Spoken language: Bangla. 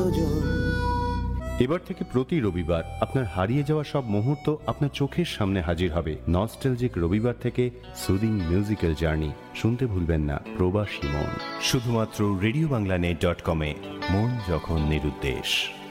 কতজন। এবার থেকে প্রতি রবিবার আপনার হারিয়ে যাওয়া সব মুহূর্ত আপনার চোখের সামনে হাজির হবে। নস্টালজিক রবিবার থেকে সুদিং মিউজিক্যাল জার্নি শুনতে ভুলবেন না। প্রবাসী মন, শুধুমাত্র রেডিও বাংলা net.com-এ। মন যখন নিরুদ্দেশ।